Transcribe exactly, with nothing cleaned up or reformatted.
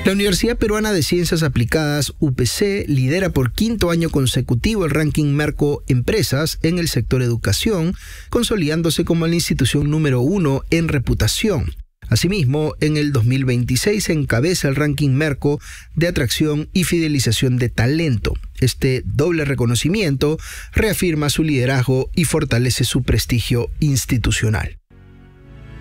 La Universidad Peruana de Ciencias Aplicadas, U P C, lidera por quinto año consecutivo el ranking Merco Empresas en el sector educación, consolidándose como la institución número uno en reputación. Asimismo, en el dos mil veintiséis encabeza el ranking Merco de atracción y fidelización de talento. Este doble reconocimiento reafirma su liderazgo y fortalece su prestigio institucional.